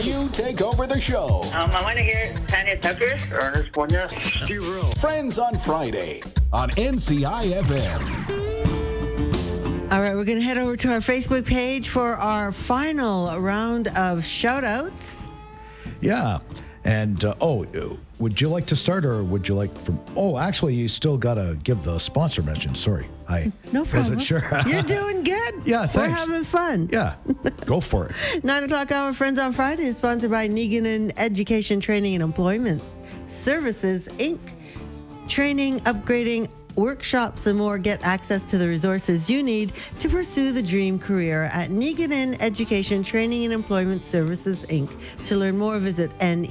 You take over the show. I want to hear Tanya Tucker, Ernest Punya, Steve Earle. Friends on Friday on NCIFM. All right, we're going to head over to our Facebook page for our final round of shout-outs. Yeah. And, would you like to start or would you like from... Oh, actually, you still got to give the sponsor mention. Sorry. I No problem. wasn't sure. You're doing good. Yeah, thanks. We're having fun. Yeah, go for it. 9 o'clock hour, Friends on Friday is sponsored by Negan Education, Training, and Employment Services, Inc. Training, upgrading, workshops, and more. Get access to the resources you need to pursue the dream career at Negan Education, Training, and Employment Services, Inc. To learn more, visit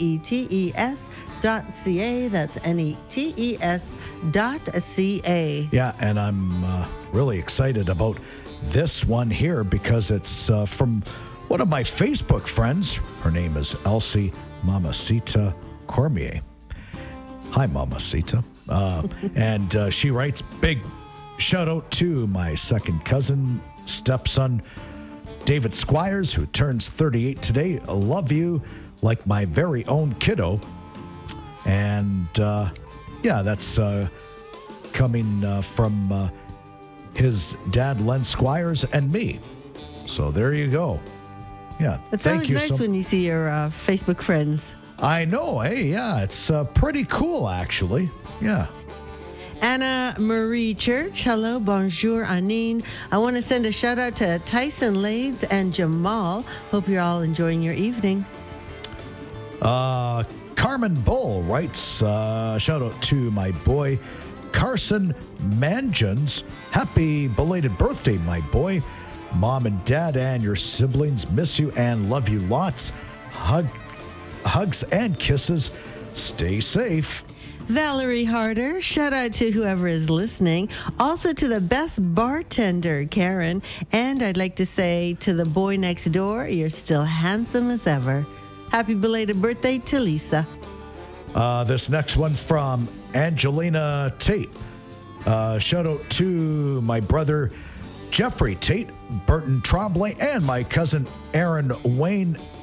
netes.ca. That's netes.ca. Yeah, and I'm really excited about this one here because it's from one of my Facebook friends. Her name is Elsie Mamacita Cormier. Hi, Mamacita. And she writes, big shout out to my second cousin, stepson, David Squires, who turns 38 today. I love you like my very own kiddo. And that's coming from his dad, Len Squires, and me. So there you go. Yeah. It's always nice when you see your Facebook friends. I know. Hey, yeah, it's pretty cool, actually. Yeah. Anna Marie Church. Hello, bonjour, Anine. I want to send a shout out to Tyson Lades and Jamal. Hope you're all enjoying your evening. Carmen Bull writes, shout out to my boy, Carson Mangens. Happy belated birthday, my boy. Mom and dad and your siblings miss you and love you lots. Hugs and kisses. Stay safe. Valerie Harder, shout out to whoever is listening. Also to the best bartender, Karen. And I'd like to say to the boy next door, you're still handsome as ever. Happy belated birthday to Lisa. This next one from Angelina Tate. Shout out to my brother, Jeffrey Tate, Burton Tremblay, and my cousin Aaron Wayne